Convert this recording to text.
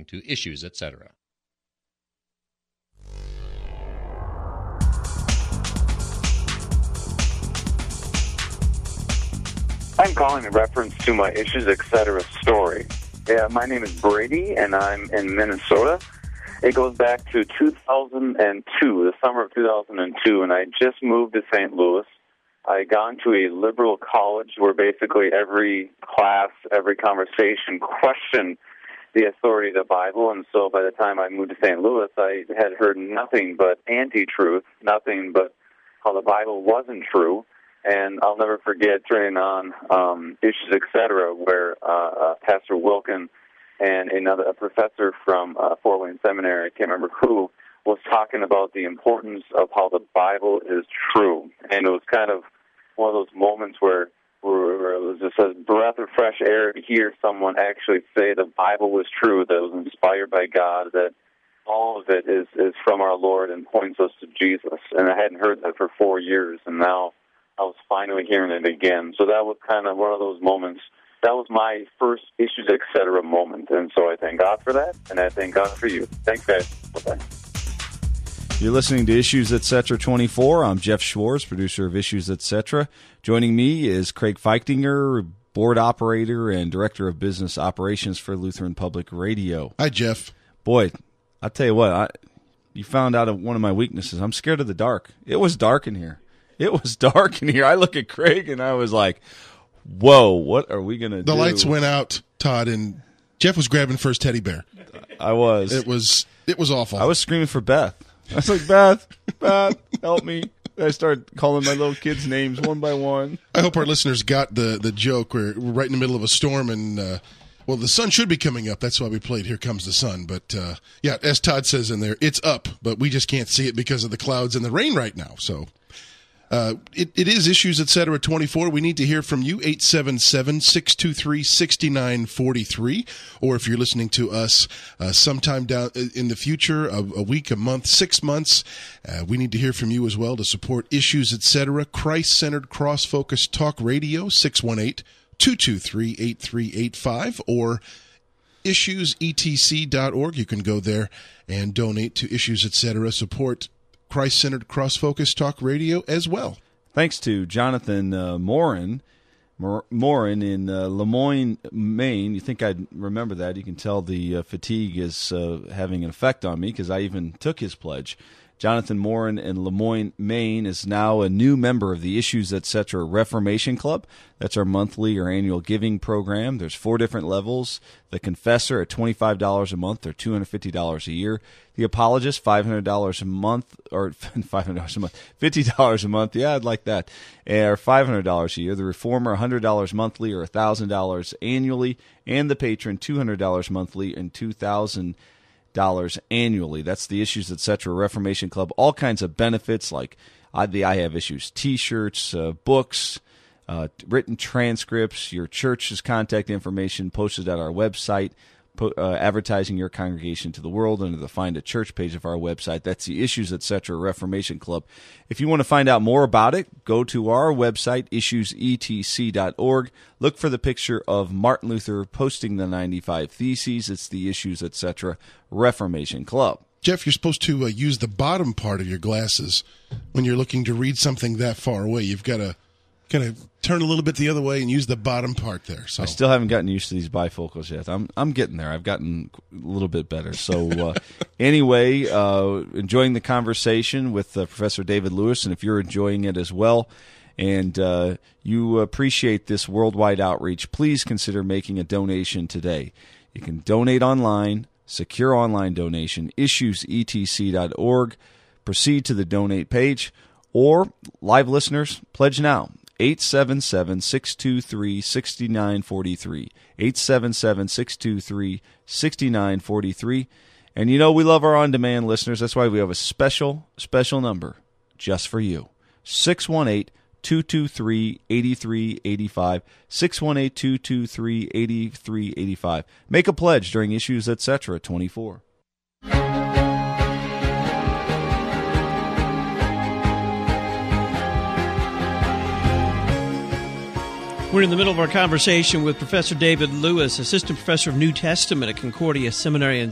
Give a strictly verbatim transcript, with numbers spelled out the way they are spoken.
listening to Issues, et cetera. I'm calling in reference to my Issues, et cetera story. Yeah, my name is Brady, and I'm in Minnesota. It goes back to two thousand two, the summer of two thousand two, and I just moved to Saint Louis. I had gone to a liberal college where basically every class, every conversation questioned the authority of the Bible, and so by the time I moved to Saint Louis, I had heard nothing but anti-truth, nothing but how the Bible wasn't true. And I'll never forget turning on um, Issues, et cetera, where uh, uh, Pastor Wilkin and another a professor from uh, Fort Wayne Seminary, I can't remember who, was talking about the importance of how the Bible is true. And it was kind of one of those moments where, where it was just a breath of fresh air to hear someone actually say the Bible was true, that it was inspired by God, that all of it is, is from our Lord and points us to Jesus. And I hadn't heard that for four years, and now I was finally hearing it again. So that was kind of one of those moments. That was my first Issues, et cetera moment. And so I thank God for that, and I thank God for you. Thanks, guys. Bye-bye. You're listening to Issues, et cetera twenty-four. I'm Jeff Schwartz, producer of Issues, et cetera. Joining me is Craig Feichtinger, board operator and director of business operations for Lutheran Public Radio. Hi, Jeff. Boy, I'll tell you what, I, you found out of one of my weaknesses. I'm scared of the dark. It was dark in here. It was dark in here. I look at Craig and I was like, whoa, what are we going to do? The lights went out, Todd, and Jeff was grabbing for his teddy bear. I was. It was it was awful. I was screaming for Beth. I was like, Beth, Beth, help me. I started calling my little kids' names one by one. I hope our listeners got the, the joke. We're, we're right in the middle of a storm, and, uh, well, the sun should be coming up. That's why we played Here Comes the Sun. But, uh, yeah, as Todd says in there, it's up, but we just can't see it because of the clouds and the rain right now, so... Uh, it, it is Issues, et cetera twenty-four. We need to hear from you, eight seven seven, six two three, six nine four three. Or if you're listening to us uh, sometime down in the future, a, a week, a month, six months, uh, we need to hear from you as well to support Issues, et cetera. Christ-centered, cross-focused talk radio, six one eight, two two three, eight three eight five, or issues e t c dot org. You can go there and donate to Issues, et cetera. Support Christ-centered, cross-focused talk radio as well. Thanks to Jonathan uh, Morin, Mor- Morin in uh, Lemoyne, Maine. You think I'd remember that. You can tell the uh, fatigue is uh, having an effect on me because I even took his pledge. Jonathan Morin in Lemoyne, Maine is now a new member of the Issues, et cetera. Reformation Club. That's our monthly or annual giving program. There's four different levels. The Confessor at twenty-five dollars a month or two hundred fifty dollars a year. The Apologist, five hundred dollars a month, or five hundred dollars a month, fifty dollars a month. Yeah, I'd like that. Or five hundred dollars a year. The Reformer, one hundred dollars monthly or one thousand dollars annually. And the Patron, two hundred dollars monthly and two thousand dollars annually. That's the Issues, et cetera. Reformation Club. All kinds of benefits like uh, the I Have Issues T-shirts, uh, books, uh, written transcripts, your church's contact information posted at our website, po- uh, advertising your congregation to the world under the Find a Church page of our website. That's the Issues, et cetera. Reformation Club. If you want to find out more about it, go to our website, issues e t c dot org. Look for the picture of Martin Luther posting the ninety-five Theses. It's the Issues, et cetera. Reformation Club. Jeff, you're supposed to uh, use the bottom part of your glasses when you're looking to read something that far away. You've got to kind of turn a little bit the other way and use the bottom part there. So I still haven't gotten used to these bifocals yet. I'm I'm getting there. I've gotten a little bit better. So uh, anyway, uh, enjoying the conversation with uh, Professor David Lewis, and if you're enjoying it as well, and uh, you appreciate this worldwide outreach, please consider making a donation today. You can donate online, secure online donation, issues e t c dot org. Proceed to the donate page, or live listeners, pledge now. eight seven seven, six two three, six nine four three. eight seven seven, six two three, six nine four three. And you know we love our on-demand listeners. That's why we have a special, special number just for you. six one eight, two two three, eight three eight five. six one eight, two two three, eight three eight five. Make a pledge during Issues, et cetera. twenty-four. We're in the middle of our conversation with Professor David Lewis, Assistant Professor of New Testament at Concordia Seminary in